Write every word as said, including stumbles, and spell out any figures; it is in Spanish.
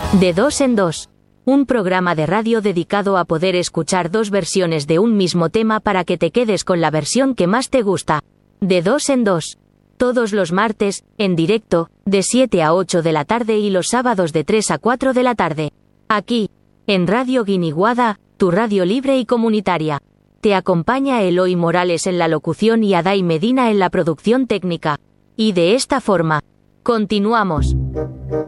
De dos en dos. Un programa de radio dedicado a poder escuchar dos versiones de un mismo tema para que te quedes con la versión que más te gusta. De dos en dos. Todos los martes, en directo, de siete a ocho de la tarde y los sábados de tres a cuatro de la tarde. Aquí, en Radio Guiniguada, tu radio libre y comunitaria. Te acompaña Eloy Morales en la locución y Adai Medina en la producción técnica. Y de esta forma, continuamos.